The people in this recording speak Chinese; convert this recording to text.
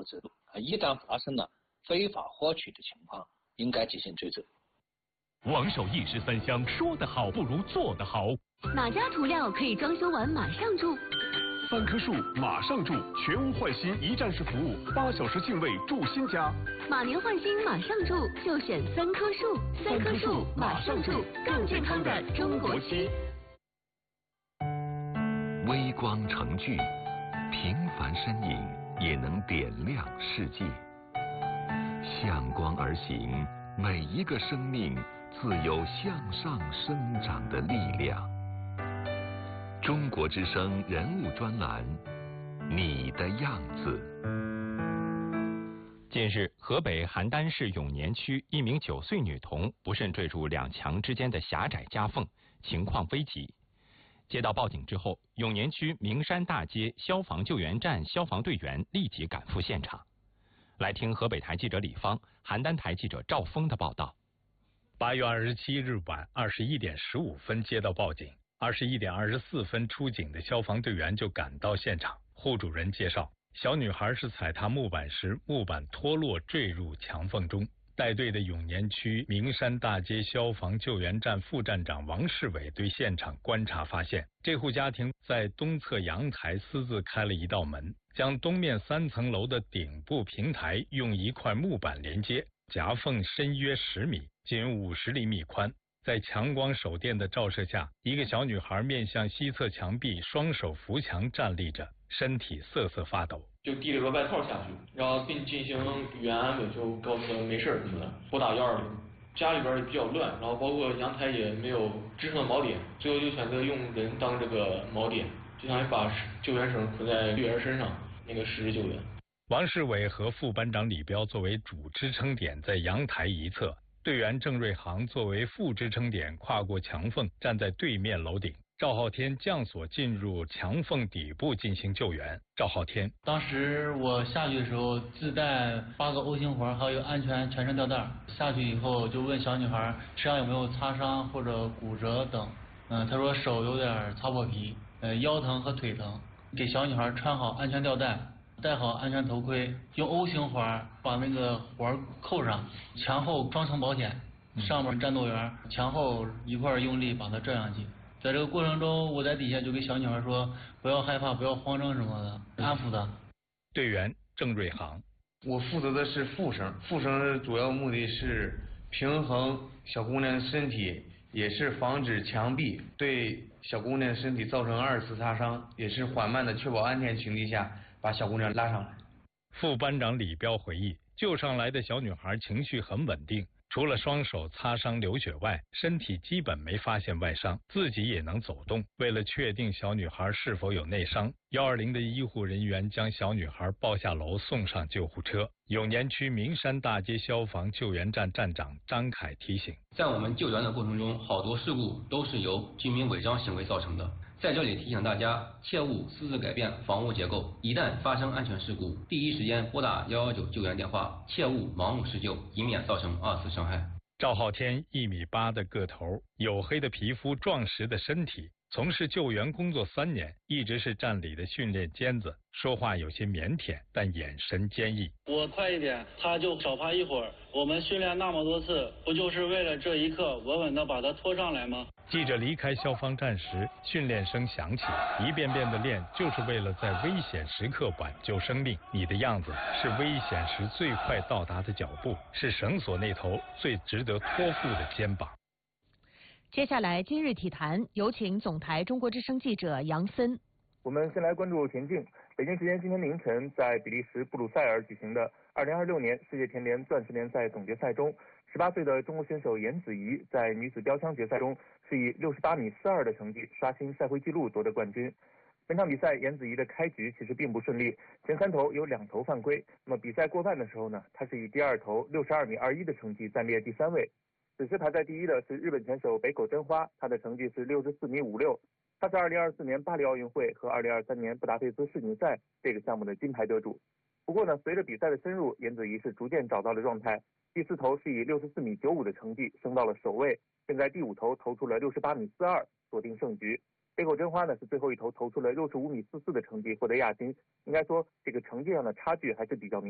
制度，一旦发生了非法获取的情况，应该进行追责。 王守义十三香，说得好不如做得好。 哪家涂料可以装修完马上住 ？3棵树马上住，全屋换新一站式服务，8小时净位住新家。 马年换新马上住，就选3棵树，3棵树马上住，更健康的中国漆。 微光成炬，平凡身影也能点亮世界。向光而行，每一个生命自有向上生长的力量。中国之声人物专栏，你的样子。 近日，河北邯郸市永年区一名9岁女童不慎坠入2墙之间的狭窄夹缝，情况危急。接到报警之后，永年区名山大街消防救援站消防队员立即赶赴现场。来听河北台记者李芳、邯郸台记者赵峰的报道。 8月27日晚21点15分接到报警，21点24分出警的消防队员就赶到现场。户主人介绍，小女孩是踩踏木板时，木板脱落坠入墙缝中。带队的永年区名山大街消防救援站副站长王世伟对现场观察发现，这户家庭在东侧阳台私自开了一道门，将东面3层楼的顶部平台用一块木板连接，夹缝深约10米，仅50厘米宽。在强光手电的照射下，一个小女孩面向西侧墙壁，双手扶墙站立着，身体瑟瑟发抖。 就递了个外套下去，然后并进行语言安慰，就告诉他没事什么的，拨打120。家里边也比较乱，然后包括阳台也没有支撑的锚点，最后就选择用人当这个锚点，就相当于把救援绳捆在女儿身上，那个实施救援。 王世伟和副班长李彪作为主支撑点在阳台一侧，队员郑瑞航作为副支撑点跨过墙缝站在对面楼顶。赵浩天降索进入墙缝底部进行救援。赵浩天， 当时我下去的时候自带8个 O 型环，还有一个安全全身吊带。下去以后就问小女孩身上有没有擦伤或者骨折等。她说手有点擦破皮，腰疼和腿疼。给小女孩穿好安全吊带，戴好安全头盔，用 O 型环把那个环扣上，前后双层保险，上面战斗员前后一块用力把它拽上去。在这个过程中，我在底下就给小女孩说不要害怕，不要慌张什么的，安抚她。 队员郑瑞航， 我负责的是副绳，副绳主要目的是平衡小姑娘的身体，也是防止墙壁对小姑娘身体造成2次擦伤，也是缓慢的确保安全情况下把小姑娘拉上来。 副班长李彪回忆，救上来的小女孩情绪很稳定。除了双手擦伤流血外，身体基本没发现外伤，自己也能走动。为了确定小女孩是否有内伤，120的医护人员将小女孩抱下楼送上救护车。永年区名山大街消防救援站站长张凯提醒， 在我们救援的过程中，好多事故都是由居民违章行为造成的。在这里提醒大家，切勿私自改变房屋结构，一旦发生安全事故，第一时间拨打119救援电话，切勿盲目施救，以免造成2次伤害。 赵浩天1.8米的个头，黝黑的皮肤，壮实的身体，从事救援工作3年，一直是站里的训练尖子，说话有些腼腆，但眼神坚毅。 我快一点，他就少爬一会儿。我们训练那么多次，不就是为了这一刻稳稳地把他拖上来吗？ 记者离开消防站时，训练声响起，一遍遍的练，就是为了在危险时刻挽救生命。你的样子是危险时最快到达的脚步，是绳索那头最值得托付的肩膀。 接下来今日体坛，有请总台中国之声记者杨森。 我们先来关注田径。北京时间今天凌晨，在比利时布鲁塞尔举行的2026年世界田联钻石联赛总决赛中，18岁的中国选手颜子怡在女子标枪决赛中是以68.42米的成绩刷新赛会纪录夺得冠军。本场比赛颜子怡的开局其实并不顺利，前3投有2投犯规。那么比赛过半的时候呢，她是以第2投62.21米的成绩暂列第3位。此时排在第1的是日本选手北口真花，她的成绩是64.56米。她是2024年巴黎奥运会和2023年布达佩斯世锦赛这个项目的金牌得主。不过呢，随着比赛的深入，颜子怡是逐渐找到了状态。第4投是以64.95米的成绩升到了首位，并在第5投投出了68.42米，锁定胜局。北口真花呢是最后一投投出了65.44米的成绩获得亚军。应该说这个成绩上的差距还是比较明显。